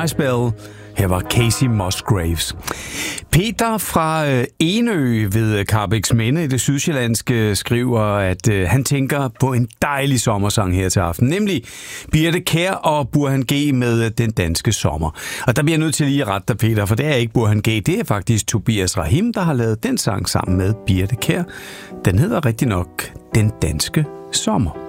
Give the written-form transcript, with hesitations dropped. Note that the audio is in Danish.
Dry Spell. Her var Casey Musgraves. Peter fra Enø ved Karrebæksminde i det sydsjællandske skriver, at han tænker på en dejlig sommersang her til aften, nemlig Birthe Kjær og Burhan G med Den Danske Sommer. Og der bliver jeg nødt til lige at rette dig, Peter, for det er ikke Burhan G, det er faktisk Tobias Rahim, der har lavet den sang sammen med Birthe Kjær. Den hedder rigtig nok Den Danske Sommer.